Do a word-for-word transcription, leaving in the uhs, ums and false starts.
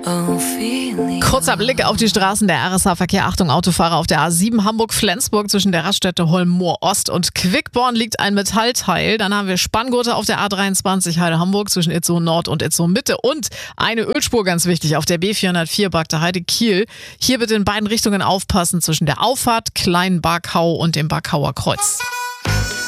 Kurzer Blick auf die Straßen, der R S H-Verkehr. Achtung, Autofahrer auf der A sieben Hamburg-Flensburg zwischen der Raststätte Holm-Moor-Ost und Quickborn liegt ein Metallteil. Dann haben wir Spanngurte auf der A dreiundzwanzig Heide-Hamburg zwischen Itzehoe Nord und Itzehoe Mitte und eine Ölspur, ganz wichtig, auf der B vierhundertvier Bagde Heide-Kiel. Hier bitte in beiden Richtungen aufpassen zwischen der Auffahrt Kleinbarkau und dem Barkauer Kreuz.